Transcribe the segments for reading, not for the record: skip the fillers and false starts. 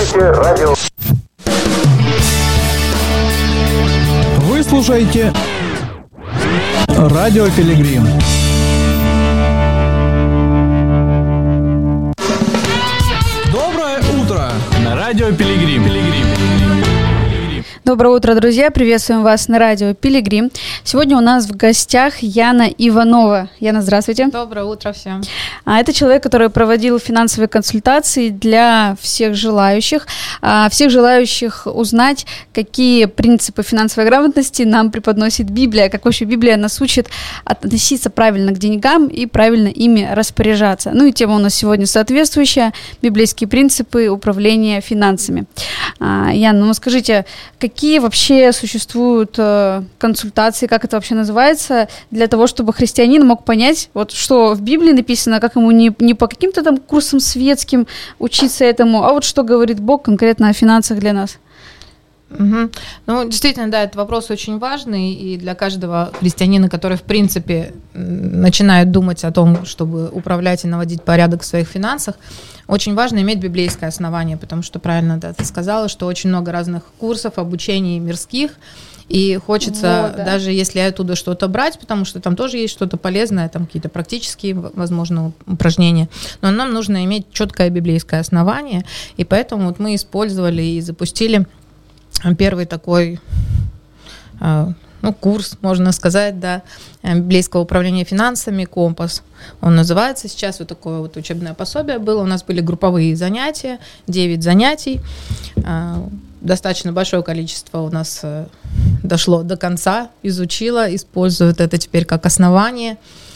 радио. Вы слушаете Радио Пилигрим. Доброе утро на Радио Пилигрим. Доброе утро, друзья! Приветствуем вас на радио Пилигрим. Сегодня у нас в гостях Яна Иванова. Яна, здравствуйте. Доброе утро всем. Это человек, который проводил финансовые консультации для всех желающих узнать, какие принципы финансовой грамотности нам преподносит Библия, как вообще Библия нас учит относиться правильно к деньгам и правильно ими распоряжаться. Ну и тема у нас сегодня соответствующая – библейские принципы управления финансами. Яна, скажите, какие вообще существуют консультации, как это вообще называется, для того, чтобы христианин мог понять, вот что в Библии написано, как ему не по каким-то там курсам светским учиться этому, а вот что говорит Бог конкретно о финансах для нас? Угу. Действительно, да, этот вопрос очень важный, и для каждого христианина, который, в принципе, начинает думать о том, чтобы управлять и наводить порядок в своих финансах, очень важно иметь библейское основание, потому что, правильно ты сказала, что очень много разных курсов, обучений мирских, и хочется, даже если оттуда что-то брать, потому что там тоже есть что-то полезное, там какие-то практические, возможно, упражнения, но нам нужно иметь четкое библейское основание, и поэтому вот мы использовали и запустили первый такой курс, можно сказать, библейского управления финансами, «Компас». Он называется сейчас, вот такое вот учебное пособие было. У нас были групповые занятия, 9 занятий. Достаточно большое количество у нас дошло до конца, изучило, используют это теперь как основание.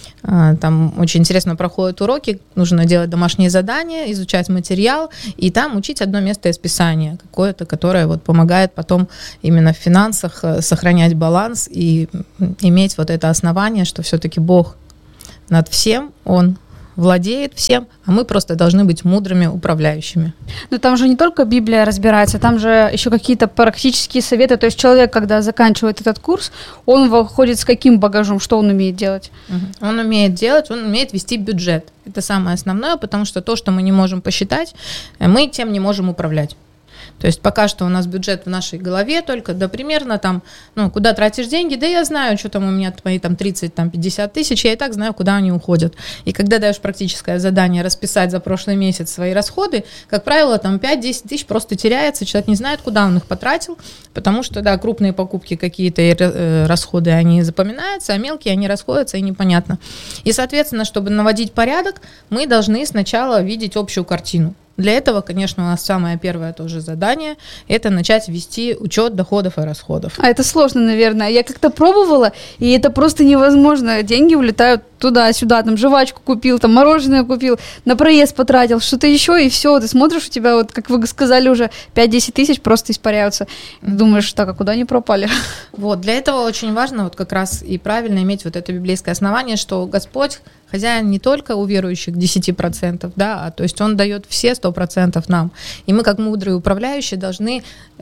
Там очень интересно проходят уроки, нужно делать домашние задания, изучать материал, и там учить одно место из Писания, какое-то, которое вот помогает потом именно в финансах сохранять баланс и иметь вот это основание, что все-таки Бог над всем, Он владеет всем, а мы просто должны быть мудрыми управляющими. Но там же не только Библия разбирается, там же еще какие-то практические советы. То есть человек, когда заканчивает этот курс, он выходит с каким багажом, что он умеет делать? Он умеет вести бюджет. Это самое основное, потому что то, что мы не можем посчитать, мы тем не можем управлять. То есть пока что у нас бюджет в нашей голове только, примерно там, куда тратишь деньги, я знаю, что там у меня мои 30-50 тысяч, я и так знаю, куда они уходят. И когда даешь практическое задание расписать за прошлый месяц свои расходы, как правило, 5-10 тысяч просто теряется, человек не знает, куда он их потратил, потому что, крупные покупки какие-то расходы, они запоминаются, а мелкие, они расходятся, и непонятно. И, соответственно, чтобы наводить порядок, мы должны сначала видеть общую картину. Для этого, конечно, у нас самое первое тоже задание – это начать вести учет доходов и расходов. А это сложно, наверное. Я как-то пробовала, и это просто невозможно. Деньги улетают туда-сюда, жвачку купил, мороженое купил, на проезд потратил, что-то еще, и все. Ты смотришь, у тебя, вот, как вы сказали, уже 5-10 тысяч просто испаряются. Думаешь, так, а куда они пропали? Вот, для этого очень важно вот как раз и правильно иметь вот это библейское основание, что Господь хозяин не только у верующих 10%, то есть Он дает все 100% нам. И мы, как мудрые управляющие, должны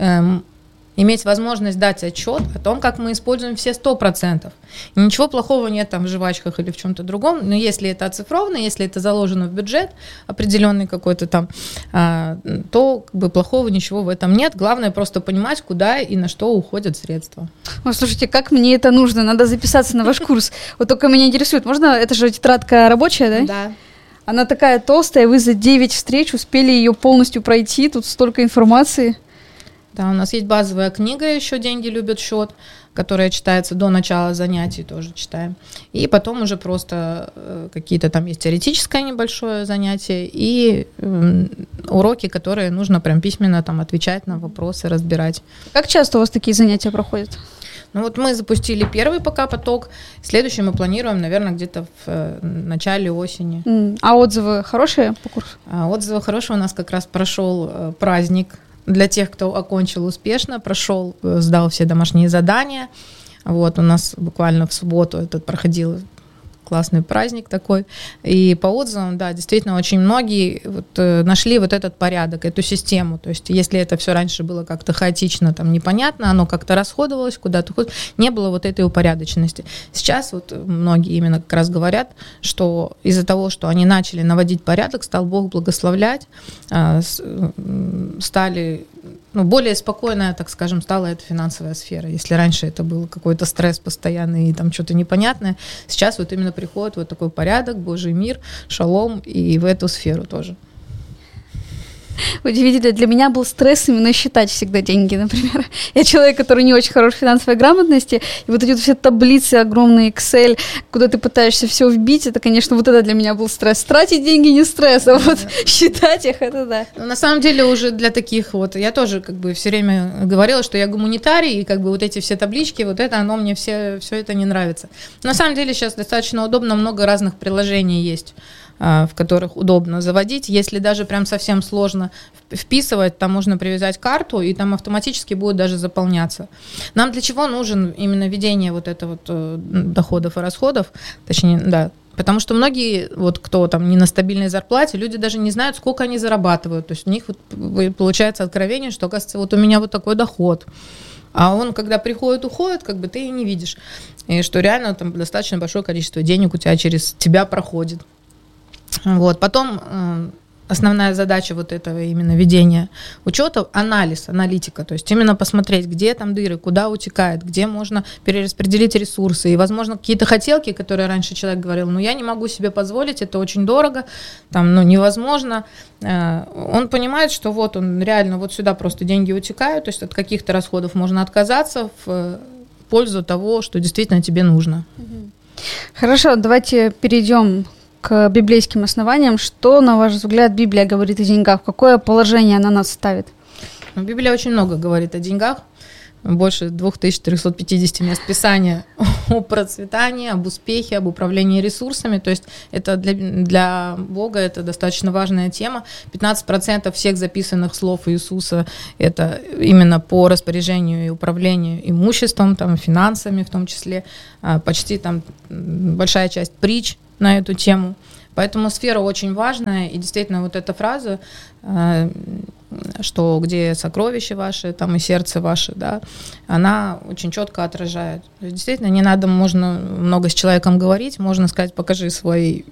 иметь возможность дать отчет о том, как мы используем все 100%. И ничего плохого нет в жвачках или в чем-то другом, но если это оцифровано, если это заложено в бюджет определенный какой-то то плохого ничего в этом нет. Главное просто понимать, куда и на что уходят средства. Слушайте, как мне это нужно? Надо записаться на ваш курс. Вот только меня интересует, можно, это же тетрадка рабочая, да? Да. Она такая толстая, вы за 9 встреч успели ее полностью пройти, тут столько информации. Да, у нас есть базовая книга еще «Деньги любят счет», которая читается до начала занятий, тоже читаем. И потом уже просто какие-то там есть теоретическое небольшое занятие и уроки, которые нужно прям письменно отвечать на вопросы, разбирать. Как часто у вас такие занятия проходят? Мы запустили первый пока поток, следующий мы планируем, наверное, где-то в начале осени. А отзывы хорошие по курсу? Отзывы хорошие, у нас как раз прошел праздник. Для тех, кто окончил успешно, сдал все домашние задания. Вот, у нас буквально в субботу проходил классный праздник такой. И по отзывам, да, действительно, очень многие нашли вот этот порядок, эту систему. То есть если это все раньше было как-то хаотично, там, непонятно, оно как-то расходовалось куда-то, не было вот этой упорядоченности. Сейчас вот многие именно как раз говорят, что из-за того, что они начали наводить порядок, стал Бог благословлять, стали... более спокойная, так скажем, стала эта финансовая сфера. Если раньше это был какой-то стресс постоянный и там что-то непонятное, сейчас вот именно приходит вот такой порядок, Божий мир, шалом и в эту сферу тоже. Удивительно, для меня был стресс именно считать всегда деньги, например. Я человек, который не очень хорош в финансовой грамотности, и вот эти вот все таблицы, огромные Excel, куда ты пытаешься все вбить, это, конечно, вот это для меня был стресс. Тратить деньги не стресс, а вот считать их, это да. Ну, на самом деле уже для таких вот, я тоже как бы все время говорила, что я гуманитарий, и как бы вот эти все таблички, вот это, оно мне все это не нравится. На самом деле сейчас достаточно удобно, много разных приложений есть, в которых удобно заводить. Если даже прям совсем сложно вписывать, там можно привязать карту, и там автоматически будет даже заполняться. Нам для чего нужен именно ведение вот это вот доходов и расходов, точнее, да, потому что многие, вот кто там не на стабильной зарплате, люди даже не знают, сколько они зарабатывают. То есть у них вот получается откровение, что, оказывается, вот у меня вот такой доход. А он, когда приходит, уходит, как бы ты и не видишь. И что реально там достаточно большое количество денег у тебя через тебя проходит. Вот. Потом основная задача вот этого именно ведения учета – анализ, аналитика. То есть именно посмотреть, где там дыры, куда утекает, где можно перераспределить ресурсы. И, возможно, какие-то хотелки, которые раньше человек говорил, я не могу себе позволить, это очень дорого, там, невозможно. Он понимает, что вот он реально вот сюда просто деньги утекают, то есть от каких-то расходов можно отказаться в пользу того, что действительно тебе нужно. Хорошо, давайте перейдем к библейским основаниям. Что, на ваш взгляд, Библия говорит о деньгах? В какое положение она нас ставит? Библия очень много говорит о деньгах. Больше 2350 мест Писания о процветании, об успехе, об управлении ресурсами. То есть это для Бога это достаточно важная тема. 15% всех записанных слов Иисуса – это именно по распоряжению и управлению имуществом, там, финансами в том числе. Почти там большая часть притч на эту тему. Поэтому сфера очень важная, и действительно вот эта фраза, что где сокровища ваши, там и сердце ваше, да, она очень четко отражает. То есть, действительно, не надо, можно много с человеком говорить, можно сказать, покажи свои,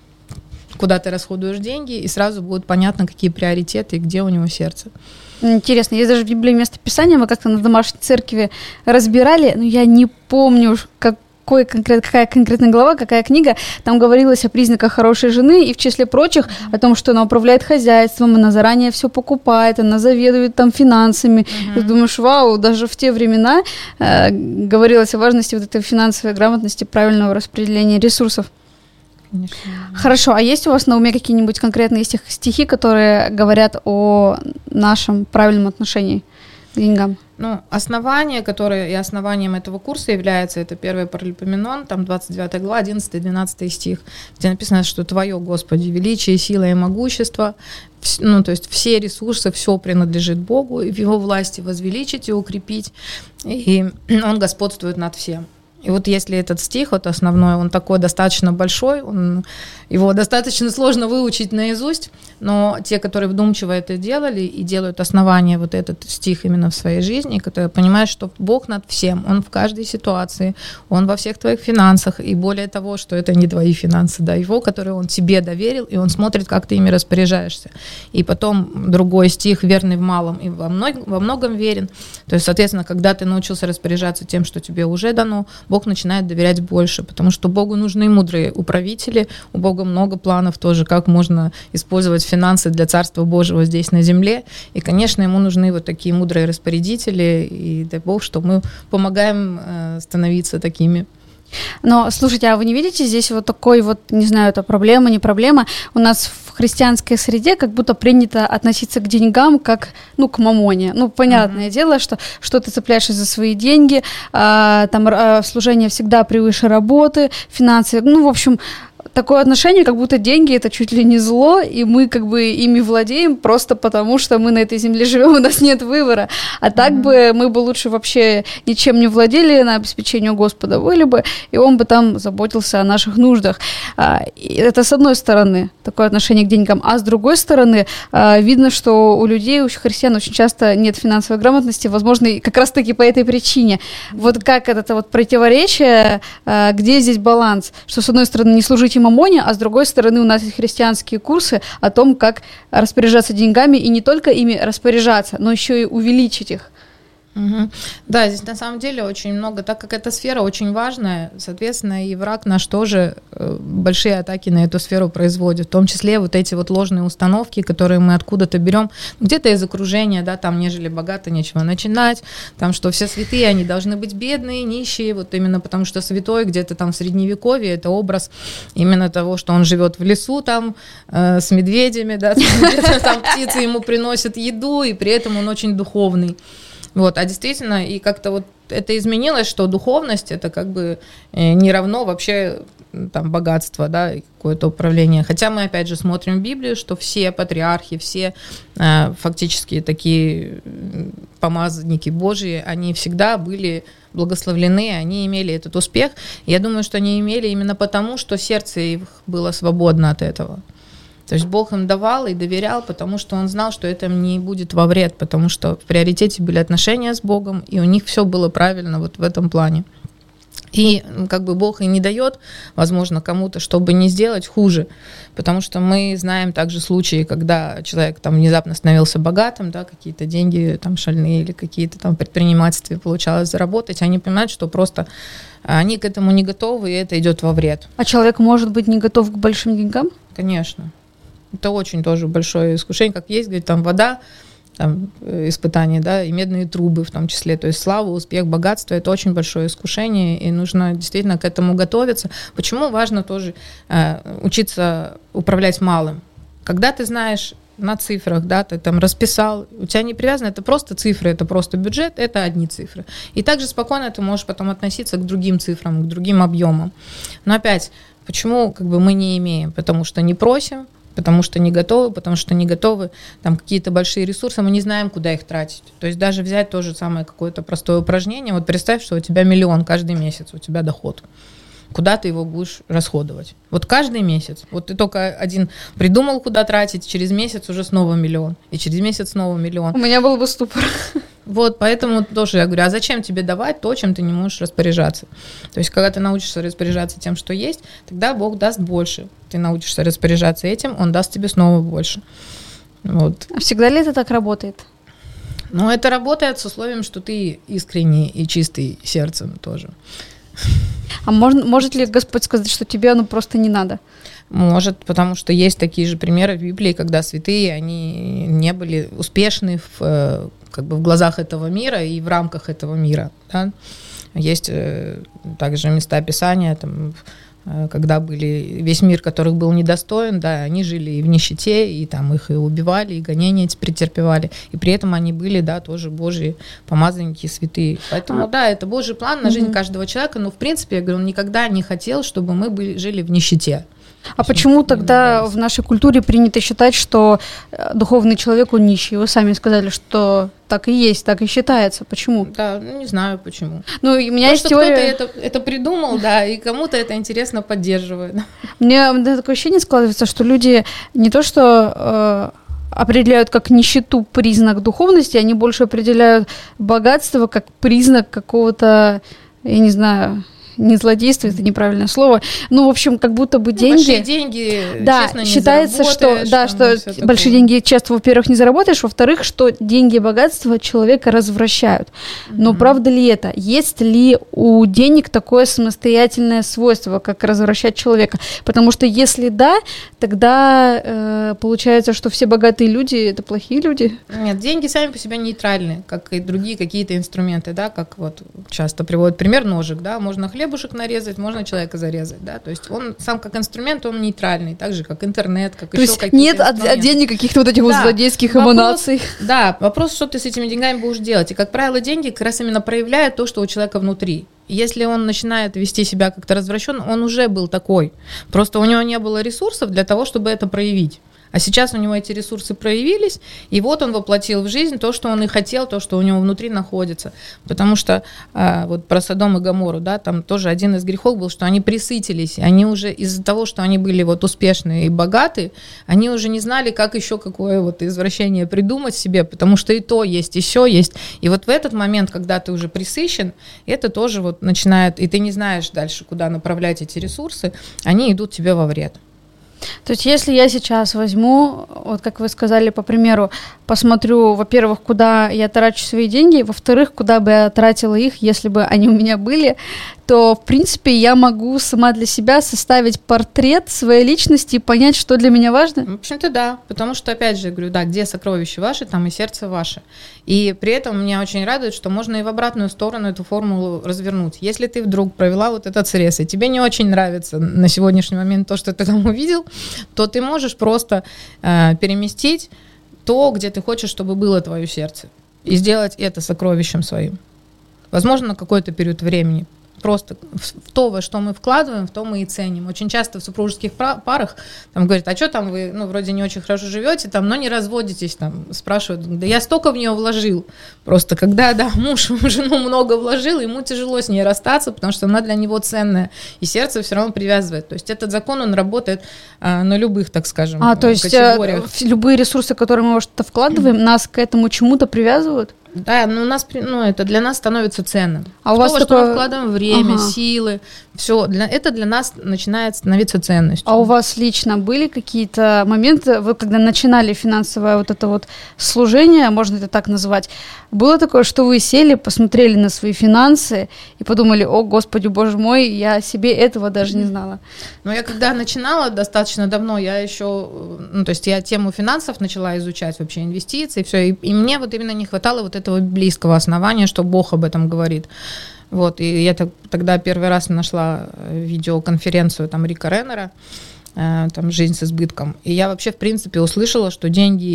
куда ты расходуешь деньги, и сразу будет понятно, какие приоритеты и где у него сердце. Интересно, есть даже в Библии местописания, мы как-то на домашней церкви разбирали, но я не помню, какая конкретная глава, какая книга, там говорилось о признаках хорошей жены и в числе прочих о том, что она управляет хозяйством, она заранее все покупает, она заведует там финансами. Ты думаешь, вау, даже в те времена говорилось о важности вот этой финансовой грамотности, правильного распределения ресурсов. Конечно. Хорошо, а есть у вас на уме какие-нибудь конкретные стихи, которые говорят о нашем правильном отношении к деньгам? Основание, которое и основанием этого курса является, это 1 Паралипоменон, там 29 глава, 11-12 стих, где написано, что Твое, Господи, величие, сила и могущество, то есть все ресурсы, все принадлежит Богу, и в Его власти возвеличить и укрепить, и Он господствует над всем. И вот если этот стих, вот основной, он такой достаточно большой, его достаточно сложно выучить наизусть, но те, которые вдумчиво это делали и делают основание вот этот стих именно в своей жизни, которые понимают, что Бог над всем, Он в каждой ситуации, Он во всех твоих финансах, и более того, что это не твои финансы, да, Его, которые Он тебе доверил, и Он смотрит, как ты ими распоряжаешься. И потом другой стих, верный в малом и во многом верен. То есть, соответственно, когда ты научился распоряжаться тем, что тебе уже дано, Бог начинает доверять больше, потому что Богу нужны мудрые управители, у Бога много планов тоже, как можно использовать финансы для Царства Божьего здесь на земле, и, конечно, Ему нужны вот такие мудрые распорядители, и дай Бог, что мы помогаем становиться такими. Но, слушайте, а вы не видите здесь вот такой вот, не знаю, это проблема, не проблема, у нас в христианской среде как будто принято относиться к деньгам как, к мамоне. Понятное дело, что ты цепляешься за свои деньги, там служение всегда превыше работы, финансы, в общем, такое отношение, как будто деньги — это чуть ли не зло, и мы как бы ими владеем просто потому, что мы на этой земле живем, у нас нет выбора. А так бы мы бы лучше вообще ничем не владели, на обеспечение Господа были бы, и Он бы там заботился о наших нуждах. И это с одной стороны такое отношение к деньгам, а с другой стороны видно, что у людей, у христиан очень часто нет финансовой грамотности, возможно, и как раз-таки по этой причине. Вот как это вот противоречие, где здесь баланс? Что, с одной стороны, не служите мамоне, а с другой стороны, у нас есть христианские курсы о том, как распоряжаться деньгами, и не только ими распоряжаться, но еще и увеличить их. Угу. Да, здесь на самом деле очень много, так как эта сфера очень важная, соответственно, и враг наш тоже большие атаки на эту сферу производит, в том числе вот эти вот ложные установки, которые мы откуда-то берем, где-то из окружения, да, там, нежели богато, нечего начинать, там, что все святые, они должны быть бедные, нищие, вот именно потому что святой где-то там в Средневековье, это образ именно того, что он живет в лесу там с медведями, да, там птицы ему приносят еду, и при этом он очень духовный. Вот, а действительно, и как-то вот это изменилось, что духовность это как бы не равно вообще там богатство, да, какое-то управление. Хотя мы опять же смотрим в Библию, что все патриархи, все фактически такие помазанники Божьи, они всегда были благословлены, они имели этот успех. Я думаю, что они имели именно потому, что сердце их было свободно от этого. То есть Бог им давал и доверял, потому что Он знал, что это им не будет во вред, потому что в приоритете были отношения с Богом, и у них все было правильно вот в этом плане. И как бы Бог и не дает, возможно, кому-то, чтобы не сделать хуже, потому что мы знаем также случаи, когда человек там внезапно становился богатым, да, какие-то деньги там шальные или какие-то там предпринимательства получалось заработать, они понимают, что просто они к этому не готовы, и это идет во вред. А человек может быть не готов к большим деньгам? Конечно. Это очень тоже большое искушение, как есть, говорит, там вода, там, испытания, да, и медные трубы в том числе. То есть слава, успех, богатство – это очень большое искушение, и нужно действительно к этому готовиться. Почему важно тоже учиться управлять малым? Когда ты знаешь на цифрах, да, ты там расписал, у тебя не привязано, это просто цифры, это просто бюджет, это одни цифры. И также спокойно ты можешь потом относиться к другим цифрам, к другим объемам. Но опять, почему как бы мы не имеем? Потому что не просим, потому что не готовы там какие-то большие ресурсы, мы не знаем, куда их тратить. То есть даже взять то же самое какое-то простое упражнение, вот представь, что у тебя 1 миллион каждый месяц, у тебя доход. Куда ты его будешь расходовать? Вот каждый месяц. Вот ты только один придумал, куда тратить, через месяц уже снова 1 миллион, и через месяц снова 1 миллион. У меня был бы ступор. Вот, поэтому тоже я говорю, а зачем тебе давать то, чем ты не можешь распоряжаться? То есть, когда ты научишься распоряжаться тем, что есть, тогда Бог даст больше. Ты научишься распоряжаться этим, Он даст тебе снова больше. Вот. А всегда ли это так работает? Ну, это работает с условием, что ты искренний и чистый сердцем тоже. А может ли Господь сказать, что тебе оно просто не надо? Может, потому что есть такие же примеры в Библии, когда святые, они не были успешны в глазах этого мира и в рамках этого мира. Да? Есть также места Писания, там, когда были весь мир, которых был недостоин, да, они жили и в нищете, и там их и убивали, и гонения претерпевали, и при этом они были, да, тоже Божьи помазанники, святые. Поэтому, да, это Божий план на жизнь каждого человека, но, в принципе, я говорю, он никогда не хотел, чтобы мы жили в нищете. А почему тогда в нашей культуре принято считать, что духовный человек, он нищий? Вы сами сказали, что так и есть, так и считается. Почему? Да, не знаю почему. Ну, у меня есть теория... Кто-то это придумал, да, и кому-то это интересно поддерживает. Мне такое ощущение складывается, что люди не то что определяют как нищету признак духовности, они больше определяют богатство как признак какого-то, я не знаю... Не злодейство, это неправильное слово. Ну, в общем, как будто бы деньги... Большие деньги, да, честно, не считается, что, да, что большие деньги часто, во-первых, не заработаешь, во-вторых, что деньги и богатство человека развращают. Но правда ли это? Есть ли у денег такое самостоятельное свойство, как развращать человека? Потому что если да, тогда получается, что все богатые люди – это плохие люди? Нет, деньги сами по себе нейтральны, как и другие какие-то инструменты, да, как вот часто приводят пример ножик, да, можно хлебушек нарезать, можно человека зарезать, да, то есть он сам как инструмент, он нейтральный, так же, как интернет, как то еще какие-то инструменты. Нет от денег каких-то вот этих вот злодейских эманаций. Да, вопрос, что ты с этими деньгами будешь делать, и, как правило, деньги как раз именно проявляют то, что у человека внутри. Если он начинает вести себя как-то развращенно, он уже был такой. Просто у него не было ресурсов для того, чтобы это проявить. А сейчас у него эти ресурсы проявились, и вот он воплотил в жизнь то, что он и хотел, то, что у него внутри находится. Потому что вот про Содом и Гоморру, да, там тоже один из грехов был, что они присытились, они уже из-за того, что они были вот успешные и богатые, они уже не знали, как еще какое вот извращение придумать себе, потому что и то есть, и сё есть. И вот в этот момент, когда ты уже присыщен, это тоже вот начинает, и ты не знаешь дальше, куда направлять эти ресурсы, они идут тебе во вред. То есть, если я сейчас возьму, вот как вы сказали, по примеру, посмотрю, во-первых, куда я трачу свои деньги, во-вторых, куда бы я тратила их, если бы они у меня были, то, в принципе, я могу сама для себя составить портрет своей личности и понять, что для меня важно. В общем-то, да, потому что, опять же, я говорю, да, где сокровища ваши, там и сердце ваше. И при этом меня очень радует, что можно и в обратную сторону эту формулу развернуть. Если ты вдруг провела вот этот срез, и тебе не очень нравится на сегодняшний момент то, что ты там увидел, то ты можешь просто переместить то, где ты хочешь, чтобы было твое сердце, и сделать это сокровищем своим. Возможно, на какой-то период времени. Просто в то, во что мы вкладываем, в то мы и ценим. Очень часто в супружеских парах там говорят, а что там вы, вроде не очень хорошо живете, там, но не разводитесь, там, спрашивают, да я столько в нее вложил. Просто когда, да, муж в жену много вложил, ему тяжело с ней расстаться, потому что она для него ценная, и сердце все равно привязывает. То есть этот закон, он работает на любых, так скажем, категориях. Любые ресурсы, которые мы во что-то вкладываем, нас к этому чему-то привязывают? Да, но у нас, это для нас становится ценным. А у вас что мы вкладываем время, силы, все, это для нас начинает становиться ценностью. А у вас лично были какие-то моменты, вы когда начинали финансовое вот это вот служение, можно это так назвать, было такое, что вы сели, посмотрели на свои финансы и подумали, о, Господи, Боже мой, я себе этого даже не знала? Ну, я когда начинала достаточно давно, я еще, то есть я тему финансов начала изучать, вообще инвестиции, все, и мне вот именно не хватало вот этого библейского основания, что Бог об этом говорит. Вот, и я тогда первый раз нашла видеоконференцию там Рика Реннера, там «Жизнь с избытком». И я вообще, в принципе, услышала, что деньги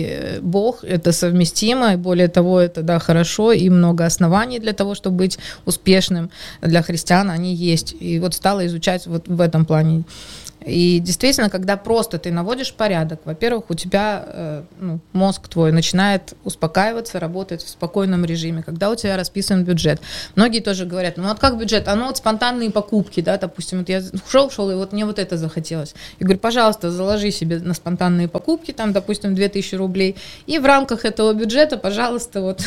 и Бог – это совместимо, и более того, это, да, хорошо, и много оснований для того, чтобы быть успешным для христиан, они есть. И вот стала изучать вот в этом плане. И действительно, когда просто ты наводишь порядок, во-первых, у тебя мозг твой начинает успокаиваться, работать в спокойном режиме, когда у тебя расписан бюджет. Многие тоже говорят, вот как бюджет? Вот спонтанные покупки, да, допустим, вот я шел, и вот мне вот это захотелось. Я говорю, пожалуйста, заложи себе на спонтанные покупки, там, допустим, 2000 рублей, и в рамках этого бюджета, пожалуйста, вот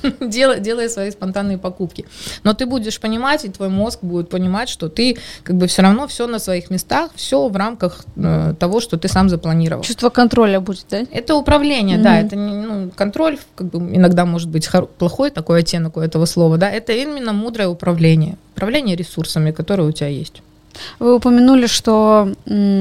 делай свои спонтанные покупки. Но ты будешь понимать, и твой мозг будет понимать, что ты как бы все равно все на своих местах, все в рамках того, что ты сам запланировал. Чувство контроля будет, да? Это управление, да, это контроль, как бы иногда может быть плохой такой оттенок у этого слова, да, это именно мудрое управление ресурсами, которые у тебя есть. Вы упомянули, что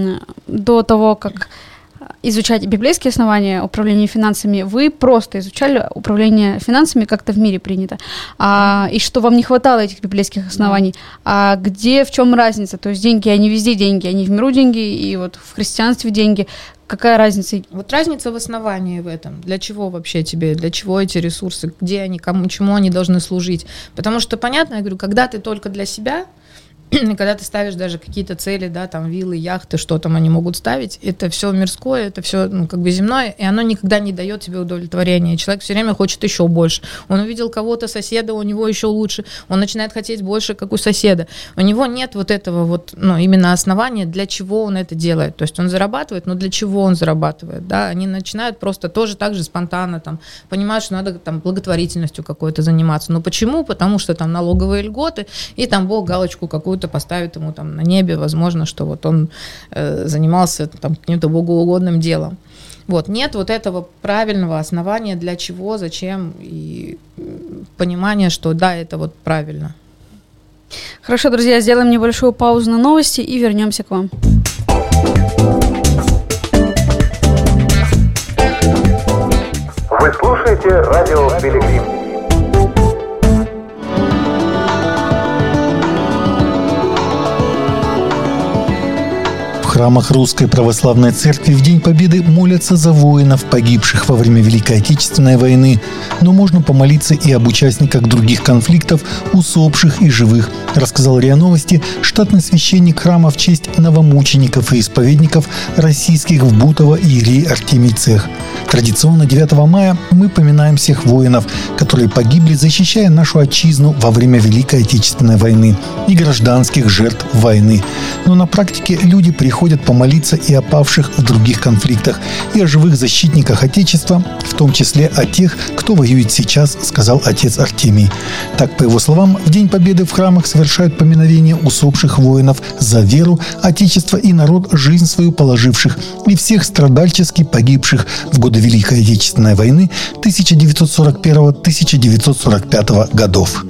до того, как изучать библейские основания управления финансами, вы просто изучали управление финансами, как-то в мире принято, и что вам не хватало этих библейских оснований. А где, в чем разница? То есть деньги, они везде деньги, они в миру деньги, и вот в христианстве деньги. Какая разница? Вот разница в основании в этом. Для чего вообще тебе, для чего эти ресурсы, где они, кому, чему они должны служить? Потому что, понятно, я говорю, когда ты только для себя, когда ты ставишь даже какие-то цели, да, там виллы, яхты, что там они могут ставить, это все мирское, это все как бы земное, и оно никогда не дает тебе удовлетворения. Человек все время хочет еще больше. Он увидел кого-то, соседа, у него еще лучше, он начинает хотеть больше, как у соседа. У него нет вот этого вот, именно основания, для чего он это делает. То есть он зарабатывает, но для чего он зарабатывает, да? Они начинают просто тоже так же спонтанно там понимают, что надо там благотворительностью какой-то заниматься. Но почему? Потому что там налоговые льготы, и там Бог галочку какую-то поставит ему там на небе, возможно, что вот он занимался там каким-то богоугодным делом. Вот, нет вот этого правильного основания, для чего, зачем, и понимания, что да, это вот правильно. Хорошо, друзья, сделаем небольшую паузу на новости и вернемся к вам. Вы слушаете радио «Пилигрим». В храмах Русской Православной Церкви в День Победы молятся за воинов, погибших во время Великой Отечественной войны. Но можно помолиться и об участниках других конфликтов, усопших и живых, рассказал РИА Новости штатный священник храма в честь новомучеников и исповедников российских в Бутово иерей Артемий Цех. Традиционно 9 мая мы поминаем всех воинов, которые погибли, защищая нашу отчизну во время Великой Отечественной войны, и гражданских жертв войны. Но на практике люди приходят помолиться и о павших в других конфликтах, и о живых защитниках Отечества, в том числе о тех, кто воюет сейчас, сказал отец Артемий. Так, по его словам, в День Победы в храмах совершают поминовение усопших воинов за веру, Отечество и народ, жизнь свою положивших, и всех страдальчески погибших в годы Великой Отечественной войны 1941-1945 годов.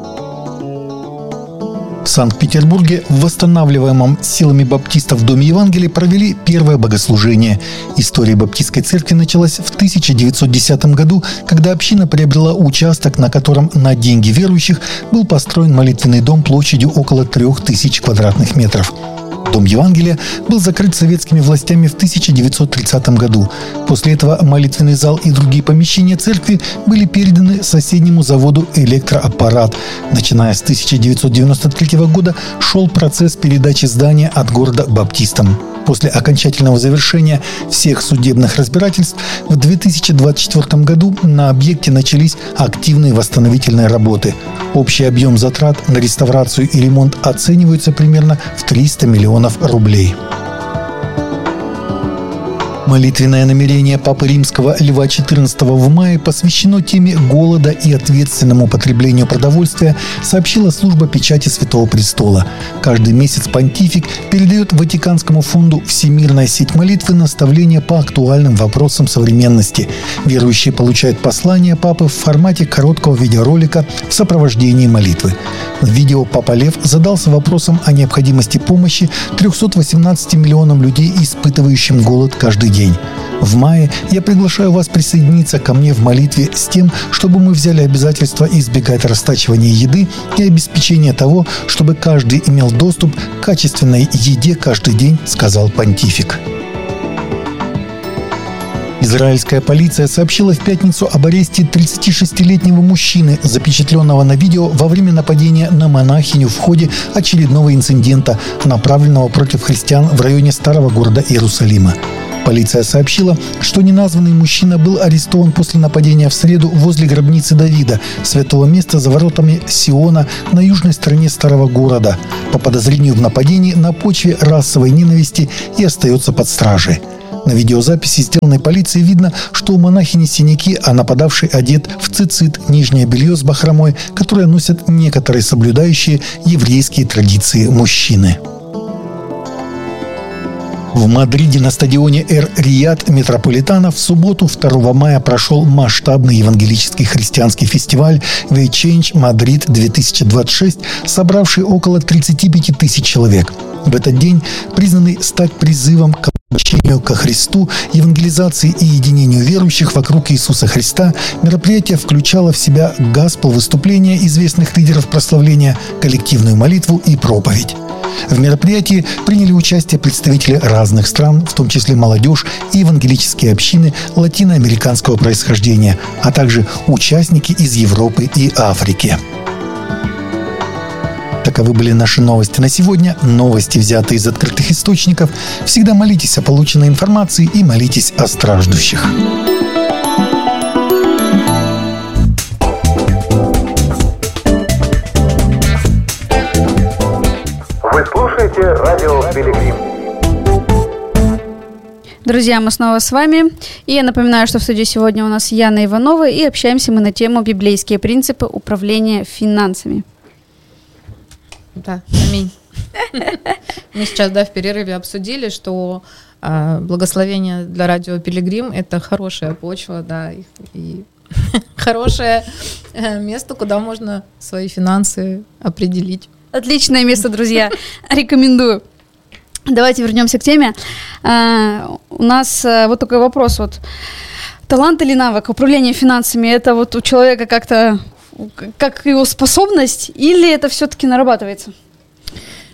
В Санкт-Петербурге в восстанавливаемом силами баптистов Доме Евангелия провели первое богослужение. История баптистской церкви началась в 1910 году, когда община приобрела участок, на котором на деньги верующих был построен молитвенный дом площадью около 3000 квадратных метров. Дом Евангелия был закрыт советскими властями в 1930 году. После этого молитвенный зал и другие помещения церкви были переданы соседнему заводу «Электроаппарат». Начиная с 1993 года шел процесс передачи здания от города баптистам. После окончательного завершения всех судебных разбирательств в 2024 году на объекте начались активные восстановительные работы. Общий объем затрат на реставрацию и ремонт оценивается примерно в 300 миллионов рублей. Молитвенное намерение Папы Римского Льва XIV в мае посвящено теме голода и ответственному потреблению продовольствия, сообщила служба печати Святого Престола. Каждый месяц понтифик передает Ватиканскому фонду «Всемирная сеть молитвы» наставления по актуальным вопросам современности. Верующие получают послания Папы в формате короткого видеоролика в сопровождении молитвы. В видео Папа Лев задался вопросом о необходимости помощи 318 миллионам людей, испытывающим голод каждый день. В мае я приглашаю вас присоединиться ко мне в молитве с тем, чтобы мы взяли обязательство избегать растачивания еды и обеспечения того, чтобы каждый имел доступ к качественной еде каждый день, сказал понтифик. Израильская полиция сообщила в пятницу об аресте 36-летнего мужчины, запечатленного на видео во время нападения на монахиню в ходе очередного инцидента, направленного против христиан в районе старого города Иерусалима. Полиция сообщила, что неназванный мужчина был арестован после нападения в среду возле гробницы Давида, святого места за воротами Сиона на южной стороне старого города, по подозрению в нападении на почве расовой ненависти, и остается под стражей. На видеозаписи, сделанной полицией, видно, что у монахини синяки, а нападавший одет в цицит, нижнее белье с бахромой, которое носят некоторые соблюдающие еврейские традиции мужчины. В Мадриде на стадионе Эр-Рияд Метрополитано в субботу 2 мая прошел масштабный евангелический христианский фестиваль «We Change Madrid 2026», собравший около 35 тысяч человек. В этот день, признанный стать призывом к обращению ко Христу, евангелизации и единению верующих вокруг Иисуса Христа, мероприятие включало в себя гаспел-выступления известных лидеров прославления, коллективную молитву и проповедь. В мероприятии приняли участие представители разных стран, в том числе молодежь и евангелические общины латиноамериканского происхождения, а также участники из Европы и Африки. Таковы были наши новости на сегодня. Новости, взятые из открытых источников. Всегда молитесь о полученной информации и молитесь о страждущих. Вы слушаете радио Пилигрим. Друзья, мы снова с вами. И я напоминаю, что в студии сегодня у нас Яна Иванова, и общаемся мы на тему «Библейские принципы управления финансами». Да, аминь. Мы сейчас, в перерыве обсудили, что благословение для радио Пилигрим — это хорошая почва, и хорошее место, куда можно свои финансы определить. Отличное место, друзья. Рекомендую. Давайте вернемся к теме. У нас вот такой вопрос. Талант или навык управления финансами — это у человека как его способность, или это все-таки нарабатывается?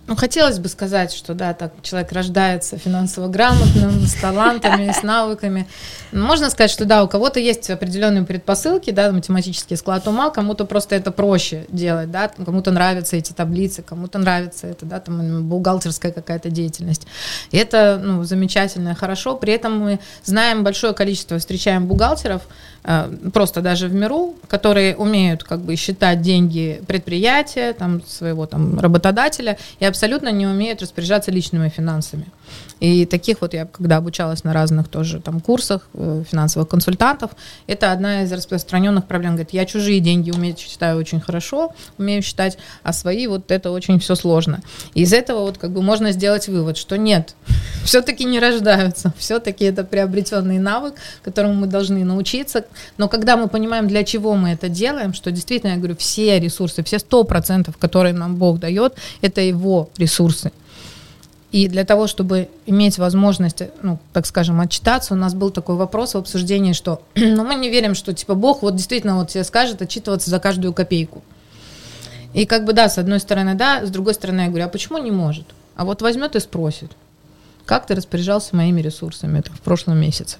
Хотелось бы сказать, что да, так человек рождается финансово грамотным, с талантами, с навыками. Можно сказать, что да, у кого-то есть определенные предпосылки, да, математический склад ума, кому-то просто это проще делать, да, кому-то нравятся эти таблицы, кому-то нравится это, да, там бухгалтерская какая-то деятельность. И это, замечательно, хорошо. При этом мы знаем большое количество, встречаем бухгалтеров, просто даже в миру, которые умеют как бы считать деньги предприятия, там, своего там работодателя, и абсолютно не умеют распоряжаться личными финансами. И таких вот я, когда обучалась на разных тоже там курсах финансовых консультантов, это одна из распространенных проблем. Говорит, я чужие деньги считаю очень хорошо, умею считать, а свои вот это очень все сложно. И из этого вот как бы можно сделать вывод, что нет, все-таки не рождаются, все-таки это приобретенный навык, которому мы должны научиться. Но когда мы понимаем, для чего мы это делаем, что действительно, я говорю, все ресурсы, все 100%, которые нам Бог дает, это Его ресурсы. И для того, чтобы иметь возможность, так скажем, отчитаться, у нас был такой вопрос в обсуждении, что мы не верим, что типа Бог вот действительно вот тебе скажет отчитываться за каждую копейку. И как бы да, с одной стороны да, с другой стороны я говорю, а почему не может? А вот возьмет и спросит, как ты распоряжался моими ресурсами в прошлом месяце?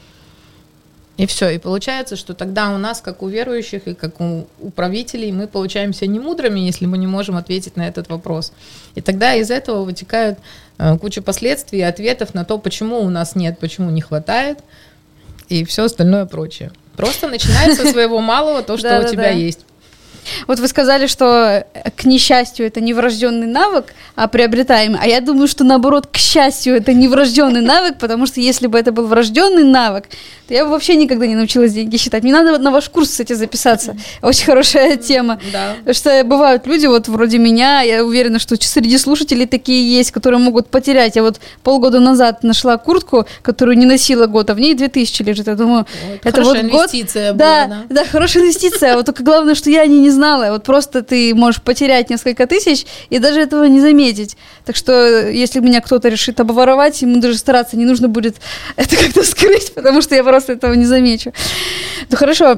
И все, и получается, что тогда у нас, как у верующих и как у правителей, мы получаемся не мудрыми, если мы не можем ответить на этот вопрос. И тогда из этого вытекают куча последствий и ответов на то, почему у нас нет, почему не хватает, и все остальное прочее. Просто начинай со своего малого то, что у тебя есть. Вот вы сказали, что, к несчастью, это не врожденный навык, а приобретаемый. А я думаю, что, наоборот, к счастью, это не врожденный навык, потому что если бы это был врожденный навык, то я бы вообще никогда не научилась деньги считать. Мне надо на ваш курс, кстати, записаться. Очень хорошая тема. Да. Потому что бывают люди, вот вроде меня, я уверена, что среди слушателей такие есть, которые могут потерять. Я вот полгода назад нашла куртку, которую не носила год, а в ней 2000 лежит. Я думаю, это вот инвестиция год. была, Да, хорошая инвестиция. Вот только главное, что я не знала. Вот просто ты можешь потерять несколько тысяч и даже этого не заметить. Так что, если меня кто-то решит обворовать, ему даже стараться не нужно будет это как-то скрыть, потому что я просто этого не замечу. Ну хорошо.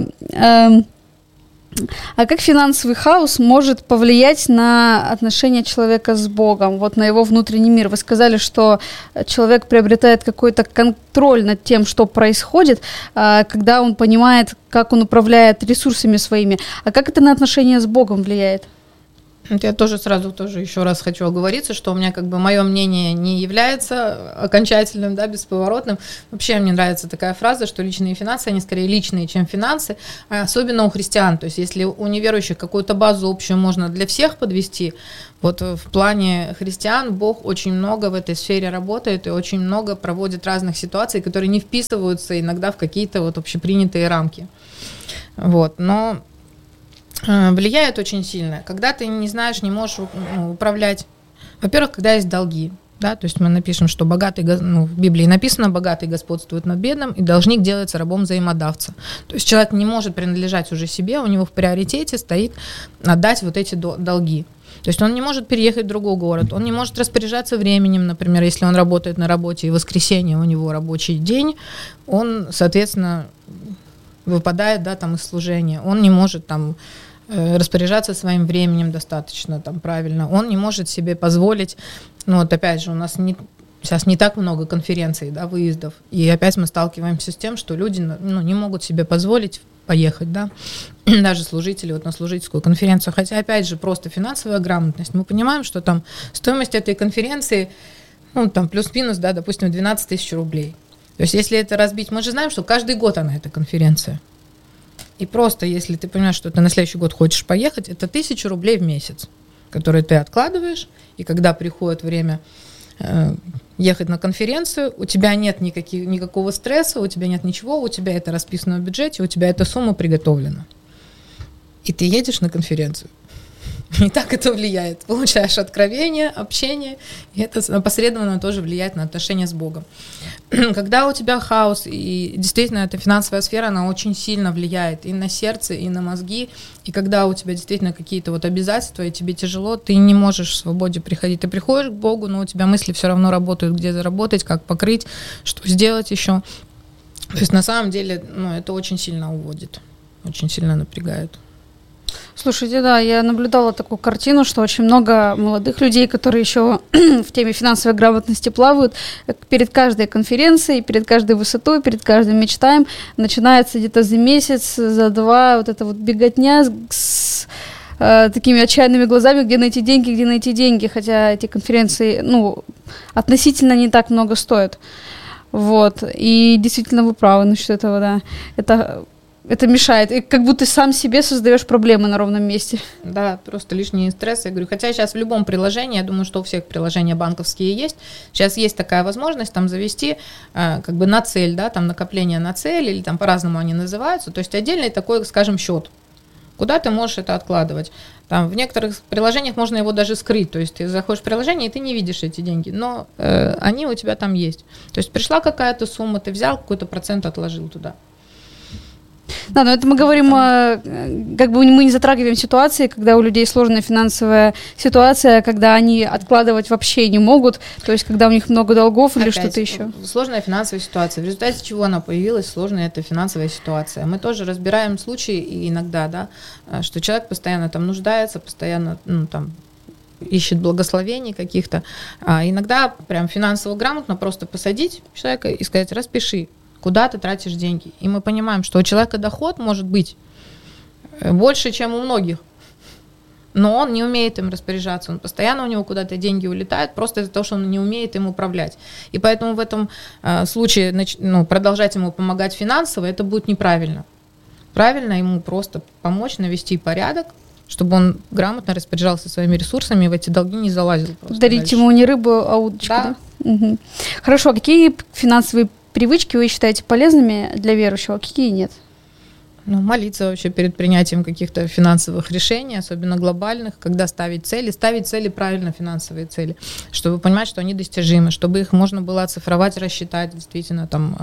А как финансовый хаос может повлиять на отношения человека с Богом, вот на его внутренний мир? Вы сказали, что человек приобретает какой-то контроль над тем, что происходит, когда он понимает, как он управляет ресурсами своими. А как это на отношения с Богом влияет? Я тоже сразу еще раз хочу оговориться, что у меня как бы мое мнение не является окончательным, да, бесповоротным. Вообще мне нравится такая фраза, что личные финансы, они скорее личные, чем финансы, особенно у христиан. То есть если у неверующих какую-то базу общую можно для всех подвести, вот в плане христиан Бог очень много в этой сфере работает и очень много проводит разных ситуаций, которые не вписываются иногда в какие-то вот общепринятые рамки. Вот, но влияет очень сильно. Когда ты не знаешь, не можешь управлять. Во-первых, когда есть долги. Да, то есть мы напишем, что богатый, в Библии написано, богатый господствует над бедным, и должник делается рабом взаимодавца. То есть человек не может принадлежать уже себе, у него в приоритете стоит отдать вот эти долги. То есть он не может переехать в другой город, он не может распоряжаться временем, например, если он работает на работе, и в воскресенье у него рабочий день, он, соответственно, выпадает, да, там, из служения, он не может там распоряжаться своим временем достаточно там, правильно, он не может себе позволить, вот опять же, у нас сейчас не так много конференций, да, выездов, и опять мы сталкиваемся с тем, что люди не могут себе позволить поехать, да, даже служители вот на служительскую конференцию, хотя опять же просто финансовая грамотность, мы понимаем, что там стоимость этой конференции, там плюс-минус, да, допустим, 12 тысяч рублей. То есть если это разбить, мы же знаем, что каждый год она, эта конференция. И просто если ты понимаешь, что ты на следующий год хочешь поехать, это 1000 рублей в месяц, которые ты откладываешь, и когда приходит время ехать на конференцию, у тебя нет никакого стресса, у тебя нет ничего, у тебя это расписано в бюджете, у тебя эта сумма приготовлена. И ты едешь на конференцию. И так это влияет. Получаешь откровение, общение, и это опосредованно тоже влияет на отношения с Богом. Когда у тебя хаос, и действительно эта финансовая сфера, она очень сильно влияет и на сердце, и на мозги, и когда у тебя действительно какие-то вот обязательства, и тебе тяжело, ты не можешь в свободе приходить. Ты приходишь к Богу, но у тебя мысли все равно работают, где заработать, как покрыть, что сделать еще. То есть на самом деле это очень сильно уводит, очень сильно напрягает. Слушайте, да, я наблюдала такую картину, что очень много молодых людей, которые еще в теме финансовой грамотности плавают, перед каждой конференцией, перед каждой высотой, перед каждым мечтаем начинается где-то за месяц, за два вот эта вот беготня с такими отчаянными глазами, где найти деньги, хотя эти конференции, относительно не так много стоят. Вот, и действительно вы правы насчет этого, да, это мешает, и как будто сам себе создаешь проблемы на ровном месте. Да, просто лишний стресс, я говорю. Хотя сейчас в любом приложении, я думаю, что у всех приложения банковские есть, сейчас есть такая возможность там завести как бы на цель, да, там накопление на цель, или там по-разному они называются, то есть отдельный такой, скажем, счет, куда ты можешь это откладывать. Там в некоторых приложениях можно его даже скрыть, то есть ты заходишь в приложение, и ты не видишь эти деньги, но они у тебя там есть. То есть пришла какая-то сумма, ты взял какой-то процент, отложил туда. Да, но это мы говорим, как бы мы не затрагиваем ситуации, когда у людей сложная финансовая ситуация, когда они откладывать вообще не могут, то есть когда у них много долгов или что-то еще. Сложная финансовая ситуация, в результате чего она появилась, сложная эта финансовая ситуация. Мы тоже разбираем случаи и иногда, да, что человек постоянно там нуждается, постоянно там ищет благословений каких-то, а иногда прям финансово грамотно просто посадить человека и сказать: распиши, куда ты тратишь деньги. И мы понимаем, что у человека доход может быть больше, чем у многих, но он не умеет им распоряжаться, он постоянно у него куда-то деньги улетают, просто из-за того, что он не умеет им управлять. И поэтому в этом случае продолжать ему помогать финансово, это будет неправильно. Правильно ему просто помочь навести порядок, чтобы он грамотно распоряжался своими ресурсами и в эти долги не залазил. Дарить дальше. ему не рыбу, а удочку, да? Угу. Хорошо, какие финансовые привычки вы считаете полезными для верующего, а какие нет? Молиться вообще перед принятием каких-то финансовых решений, особенно глобальных, когда ставить цели правильно, финансовые цели, чтобы понимать, что они достижимы, чтобы их можно было оцифровать, рассчитать, действительно там.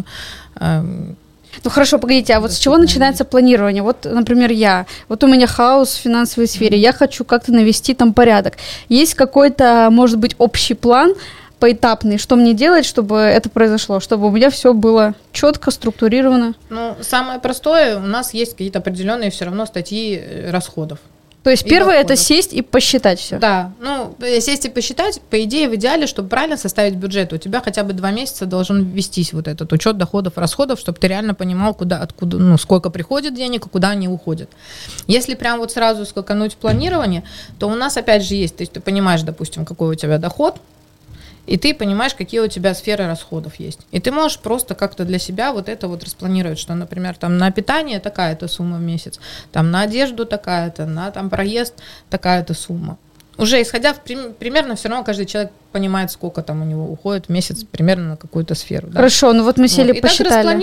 Хорошо, погодите, а вот с чего начинается планирование? Вот, например, у меня хаос в финансовой сфере, я хочу как-то навести там порядок. Есть какой-то, может быть, общий план, поэтапный, что мне делать, чтобы это произошло, чтобы у меня все было четко, структурировано? Самое простое, у нас есть какие-то определенные все равно статьи расходов. То есть первое это сесть и посчитать все. Да, сесть и посчитать, по идее, в идеале, чтобы правильно составить бюджет, у тебя хотя бы 2 месяца должен вестись вот этот учет доходов, расходов, чтобы ты реально понимал, откуда, сколько приходит денег и куда они уходят. Если прям вот сразу скакануть в планирование, то у нас опять же есть, то есть ты понимаешь, допустим, какой у тебя доход, и ты понимаешь, какие у тебя сферы расходов есть. И ты можешь просто как-то для себя вот это вот распланировать, что, например, там на питание такая-то сумма в месяц, там на одежду такая-то, на там проезд такая-то сумма. Уже исходя примерно, все равно каждый человек понимает, сколько там у него уходит в месяц примерно на какую-то сферу. Да? Хорошо, мы сели, посчитали.